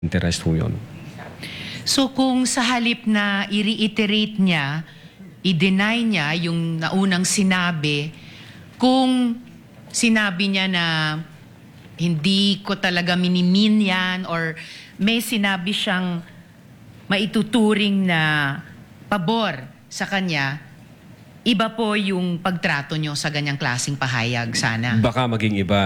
interest ho yun. So kung sa halip na i-reiterate niya, i-deny niya yung naunang sinabi, kung sinabi niya na hindi ko talaga minimin yan or may sinabi siyang maituturing na pabor sa kanya, iba po yung pagtrato nyo sa ganyang klaseng pahayag sana. Baka maging iba,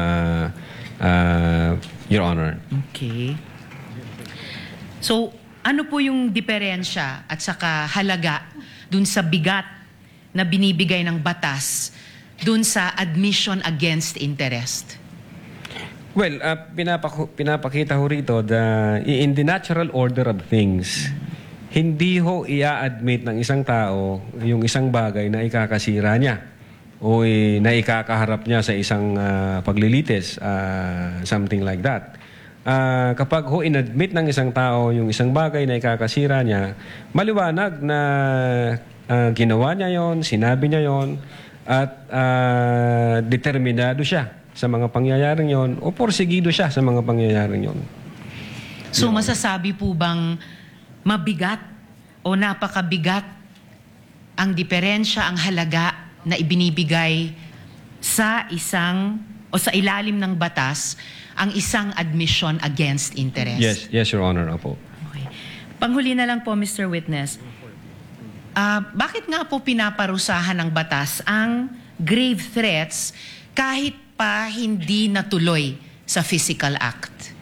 Your Honor. Okay. So, ano po yung diferensya at saka halaga dun sa bigat na binibigay ng batas dun sa admission against interest? Well, pinapakita ho rito in the natural order of things, hindi ho i-admit ng isang tao yung isang bagay na ikakasira niya o na ikakaharap niya sa isang paglilitis, something like that. Kapag ho inadmit ng isang tao yung isang bagay na ikakasira niya, maliwanag na ginawa niya yon, sinabi niya yon, at determinado siya sa mga pangyayaring yon o porsigido siya sa mga pangyayaring yon. So masasabi po bang mabigat o napakabigat ang diferensya, ang halaga na ibinibigay sa isang o sa ilalim ng batas ang isang admission against interest? Yes, Your Honor. Opo. Okay. Panghuli na lang po, Mr. Witness. Bakit nga po pinaparusahan ng batas ang grave threats kahit pa hindi natuloy sa physical act?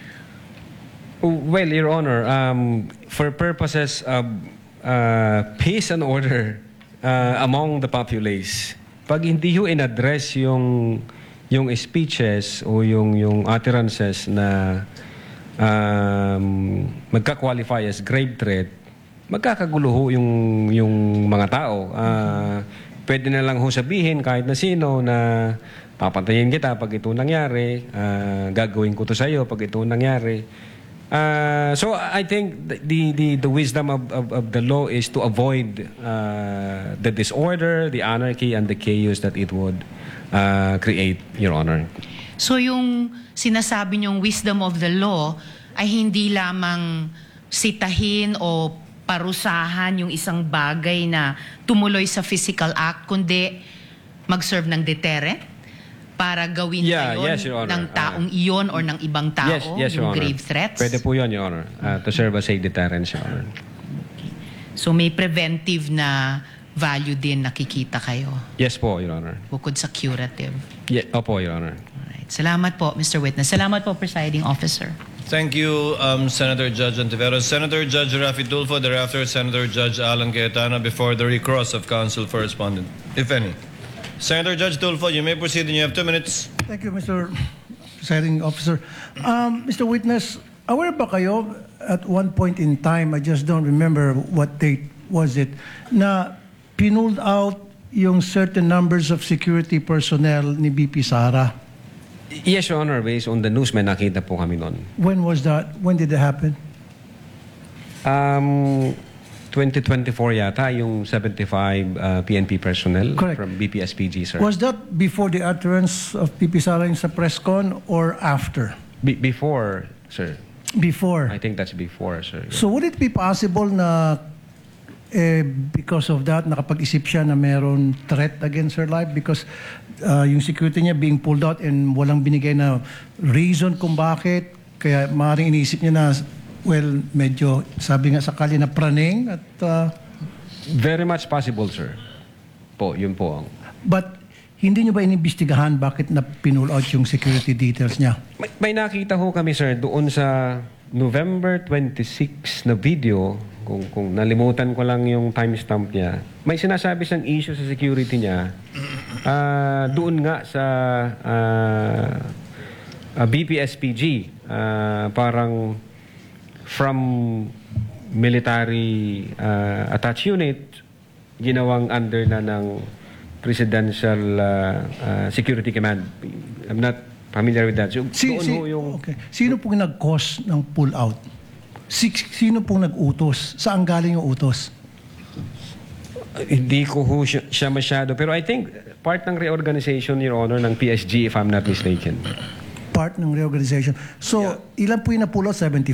Well, Your Honor, for purposes of peace and order among the populace, pag hindi ho in-address yung speeches o yung utterances na magka-qualify as grave threat, magkakagulo ho yung mga tao. Pwede na lang ho sabihin kahit na sino na papatayin kita pag ito nangyari, gagawin ko to sa iyo pag ito nangyari. So I think the wisdom of the law is to avoid the disorder, the anarchy, and the chaos that it would create, Your Honor. So yung sinasabi niyong wisdom of the law ay hindi lamang sitahin o parusahan yung isang bagay na tumuloy sa physical act, kundi mag-serve ng deterrent para gawin yes, Your Honor. ng taong iyon or ng ibang tao, yes, Your yung Honor. grave threats? Pwede po yun, Your Honor. To serve as a deterrent, Your Honor. Okay. So may preventive na value din nakikita kayo? Yes po, Your Honor. Bukod sa curative? Opo, Your Honor. Alright. Salamat po, Mr. Witness. Salamat po, Presiding Officer. Thank you, Senator Judge Antiveros. Senator Judge Rafi Tulfo, thereafter Senator Judge Alan Cayetano before the recross of counsel for respondent, if any. Senator Judge Tulfo, you may proceed and you have 2 minutes. Thank you, Mr. Presiding Officer. Mr. Witness, aware ba kayo at one point in time, I just don't remember what date was it, na pinulled out yung certain numbers of security personnel ni BP Sara? Yes, Your Honor. Based on the news, may nakita po kami noon. When was that? When did it happen? 2024 yata, yung 75 PNP personnel. Correct. From BPSPG, sir. Was that before the utterance of BP Sara sa press con or after? Before, sir. Before. I think that's before, sir. So would it be possible na because of that, nakapag-isip siya na meron threat against her life because yung security niya being pulled out and walang binigay na reason kung bakit, kaya maaaring iniisip niya na, well, medyo sabi nga sakali na praning at... Very much possible, sir. Yun po. But hindi niyo ba inimbestigahan bakit na pinull out yung security details niya? May nakita ho kami, sir, doon sa November 26 na video, kung nalimutan ko lang yung timestamp niya, may sinasabi siyang issue sa security niya doon nga sa BPSPG, parang from military attached unit, ginawang under na ng Presidential Security Command. I'm not familiar with that. So, okay. Sino pong nag-cause ng pull-out? Sino pong nag-utos? Saan galing yung utos? Hindi ko siya masyado. Pero I think part ng reorganization, Your Honor, ng PSG, if I'm not mistaken. part ng reorganization. So, ilan po yung na-pull out?